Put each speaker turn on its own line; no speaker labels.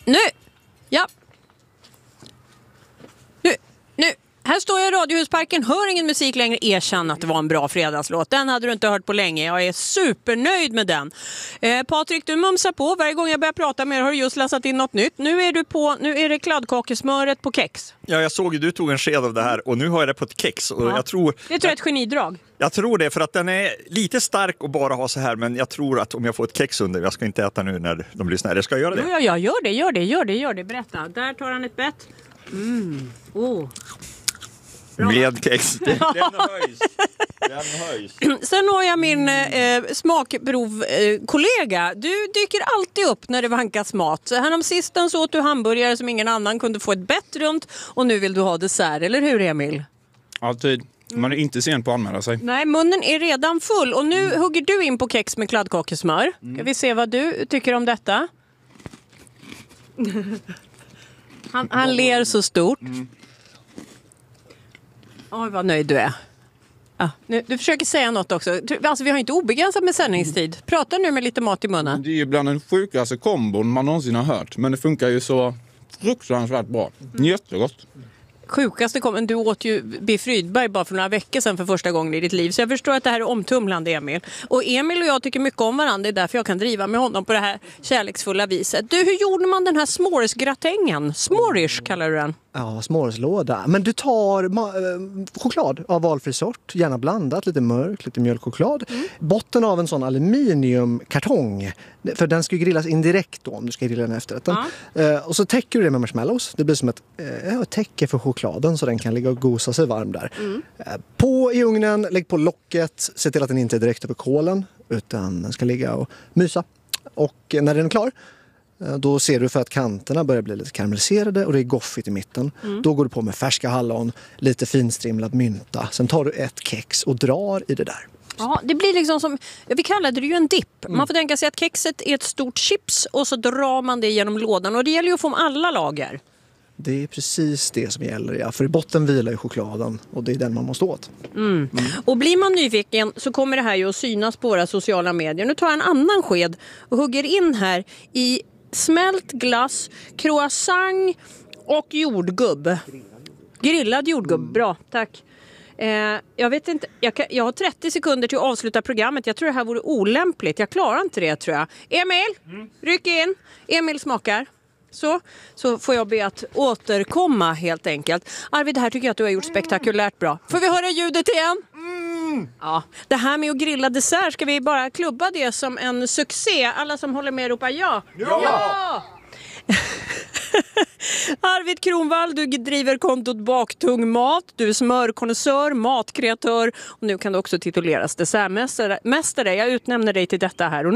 Nu! Ja. Nu. Här står jag i Radiohusparken, hör ingen musik längre. Erkänn att det var en bra fredagslåt. Den hade du inte hört på länge. Jag är supernöjd med den. Patrik, du mumsar på. Varje gång jag börjar prata med dig har du just läsat in något nytt. Nu är det kladdkakesmöret på kex.
Ja, jag såg ju du tog en sked av det här och nu har jag det på ett kex. Och jag tror
det är ett genidrag. Jag
tror det, för att den är lite stark och bara ha så här. Men jag tror att om jag får ett kex under, jag ska inte äta nu när de lyssnar. Jag ska göra det.
Ja, gör det. Berätta. Där tar han ett bett.
Med kex. Den höjs.
Sen har jag min smakprovkollega. Du dyker alltid upp när det vankas mat. Häromsistens åt du hamburgare som ingen annan kunde få ett bett runt. Och nu vill du ha dessert, eller hur Emil?
Alltid. Man är inte sen på att anmäla sig.
Nej, munnen är redan full. Och nu hugger du in på kex med kladdkakesmör. Ska vi se vad du tycker om detta? Han ler så stort. Oj, vad nöjd du är. Du försöker säga något också. Alltså, vi har inte obegränsat med sändningstid. Prata nu med lite mat i munnen.
Det är ju bland den sjukaste kombon man någonsin har hört. Men det funkar ju så fruktansvärt bra. Jättegott.
Sjukaste du åt ju Biff Rydberg bara för några veckor sedan för första gången i ditt liv. Så jag förstår att det här är omtumlande, Emil. Och Emil och jag tycker mycket om varandra. Det är därför jag kan driva med honom på det här kärleksfulla viset. Du, hur gjorde man den här s'moresgratängen? S'morish kallar du den.
Ja, s'moreslåda. Men du tar choklad av valfri sort, gärna blandat, lite mörk, lite mjölkchoklad. Botten av en sån aluminiumkartong, för den ska ju grillas indirekt då om du ska grilla den efterrätten. Och så täcker du det med marshmallows. Det blir som ett täcke för chokladen så den kan ligga och gosa sig varm där. På i ugnen, lägg på locket, se till att den inte är direkt över kolen utan den ska ligga och mysa. Och när den är klar, då ser du för att kanterna börjar bli lite karamelliserade och det är goffigt i mitten. Då går du på med färska hallon, lite finstrimlad mynta. Sen tar du ett kex och drar i det där.
Ja, det blir liksom som, vi kallade det ju en dipp. Man får tänka sig att kexet är ett stort chips och så drar man det genom lådan. Och det gäller ju att få med alla lager.
Det är precis det som gäller, ja. För i botten vilar ju chokladen och det är den man måste åt.
Och blir man nyfiken så kommer det här ju att synas på våra sociala medier. Nu tar jag en annan sked och hugger in här i smält glass, croissant och jordgubb. Grillad jordgubb, bra, tack. Jag vet inte, jag har 30 sekunder till att avsluta programmet. Jag tror det här vore olämpligt. Jag klarar inte det, tror jag. Emil, ryck in. Emil smakar. Så får jag be att återkomma helt enkelt. Arvid, det här tycker jag att du har gjort spektakulärt bra. Får vi höra ljudet igen? Ja, det här med att grilla dessert, ska vi bara klubba det som en succé? Alla som håller med ropar ja. Ja! Arvid Kronvall, du driver kontot Baktung Mat. Du är smörkonnässör, matkreatör och nu kan du också tituleras dessertmästare. Jag utnämner dig till detta här och